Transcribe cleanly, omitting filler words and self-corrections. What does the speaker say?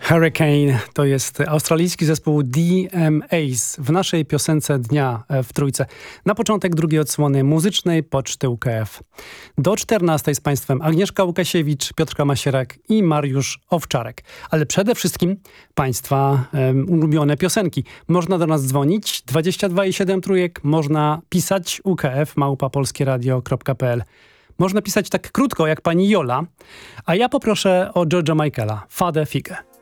Hurricane to jest australijski zespół DMAs w naszej piosence dnia w Trójce. Na początek drugiej odsłony muzycznej Poczty UKF. Do 14 z Państwem Agnieszka Łukasiewicz, Piotrka Masierek i Mariusz Owczarek. Ale przede wszystkim Państwa ulubione piosenki. Można do nas dzwonić 22,7 trójek, można pisać ukf@polskieradio.pl. Można pisać tak krótko jak pani Jola, a ja poproszę o George'a Michaela, Fade Figę.